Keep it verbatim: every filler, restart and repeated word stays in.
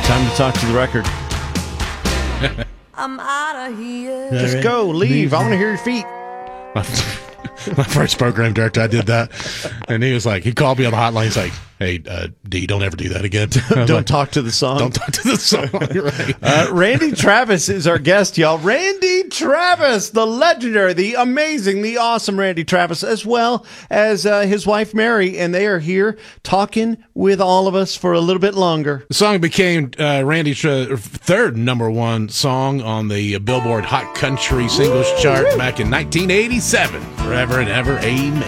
time to talk to the record. I'm out of here. Just go, leave. I want to hear your feet. My first program director, I did that, and he was like, he called me on the hotline. He's like, "Hey, uh, D, don't ever do that again. Don't like, talk to the song. Don't talk to the song." Right. Uh, Randy Travis is our guest, y'all. Randy Travis, the legendary, the amazing, the awesome Randy Travis, as well as uh, his wife Mary, and they are here talking with all of us for a little bit longer. The song became uh, Randy's uh, third number one song on the Billboard Hot Country Singles Chart back in nineteen eighty-seven. Forever and ever, amen.